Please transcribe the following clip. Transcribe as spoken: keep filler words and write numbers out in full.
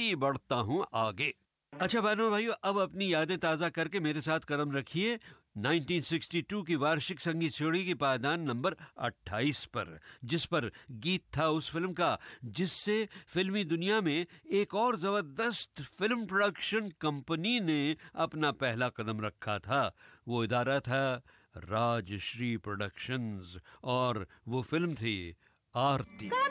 ही बढ़ता हूँ आगे। अच्छा बहनों भाइयों, अब अपनी यादें ताज़ा करके मेरे साथ कदम रखिए उन्नीस सौ बासठ की वार्षिक संगीत सीढ़ी की पायदान नंबर अट्ठाईस पर, जिस पर गीत था उस फिल्म का जिससे फिल्मी दुनिया में एक और जबरदस्त फिल्म प्रोडक्शन कंपनी ने अपना पहला कदम रखा था। वो इदारा था राजश्री प्रोडक्शंस और वो फिल्म थी आरती।